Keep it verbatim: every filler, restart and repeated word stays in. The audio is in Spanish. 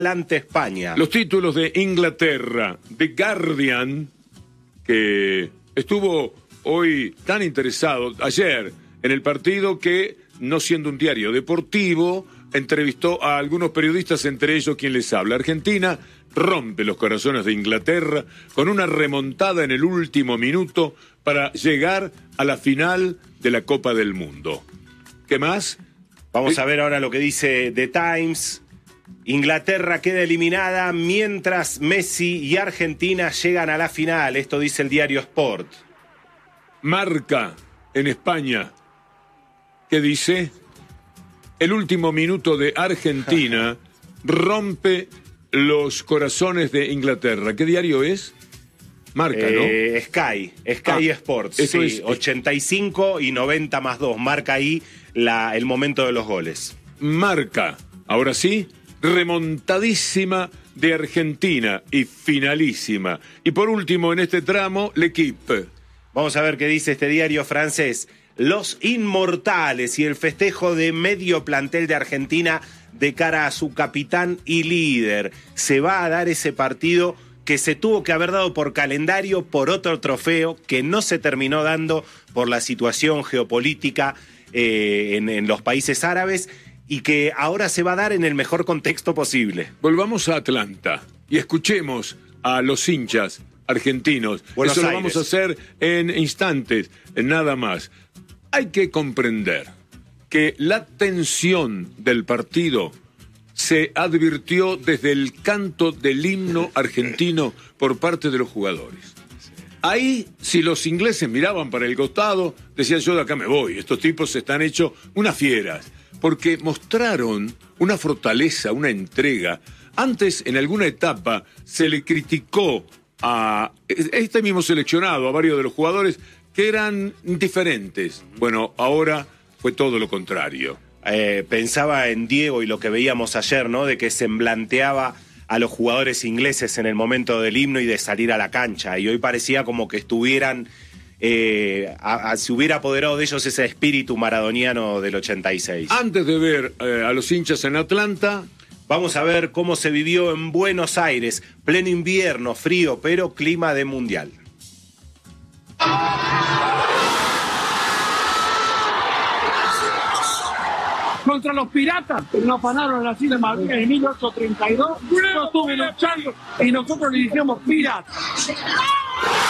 ante España. Los títulos de Inglaterra, The Guardian, que estuvo hoy tan interesado, ayer, en el partido que, no siendo un diario deportivo, entrevistó a algunos periodistas, entre ellos quien les habla. Argentina rompe los corazones de Inglaterra con una remontada en el último minuto para llegar a la final de la Copa del Mundo. ¿Qué más? Vamos a ver ahora lo que dice The Times. Inglaterra queda eliminada mientras Messi y Argentina llegan a la final. Esto dice el diario Sport. Marca en España, que dice: el último minuto de Argentina rompe los corazones de Inglaterra. ¿Qué diario es? Marca, ¿no? Eh, Sky, Sky ah, Sports, eso sí, es, ochenta y cinco y noventa más dos. Marca ahí la, el momento de los goles. Marca, ahora sí, remontadísima de Argentina y finalísima. Y por último, en este tramo, L'Équipe. Vamos a ver qué dice este diario francés. Los inmortales y el festejo de medio plantel de Argentina de cara a su capitán y líder. Se va a dar ese partido que se tuvo que haber dado por calendario por otro trofeo que no se terminó dando por la situación geopolítica eh, en, en los países árabes y que ahora se va a dar en el mejor contexto posible. Volvamos a Atlanta y escuchemos a los hinchas argentinos. Buenos Eso Aires. Lo vamos a hacer en instantes, nada más. Hay que comprender que la tensión del partido se advirtió desde el canto del himno argentino por parte de los jugadores. Ahí, si los ingleses miraban para el costado, decían: yo de acá me voy, estos tipos están hechos unas fieras, porque mostraron una fortaleza, una entrega. Antes, en alguna etapa, se le criticó a este mismo seleccionado, a varios de los jugadores, que eran diferentes. Bueno, ahora fue todo lo contrario. Eh, pensaba en Diego y lo que veíamos ayer, ¿no? De que semblanteaba a los jugadores ingleses en el momento del himno y de salir a la cancha. Y hoy parecía como que estuvieran, eh, a, a, se hubiera apoderado de ellos ese espíritu maradoniano del ochenta y seis. Antes de ver eh, a los hinchas en Atlanta, vamos a ver cómo se vivió en Buenos Aires, pleno invierno, frío, pero clima de mundial. Contra los piratas que nos afanaron en las Islas Malvinas en mil ochocientos treinta y dos, yo estuve luchando y nosotros le dijimos piratas.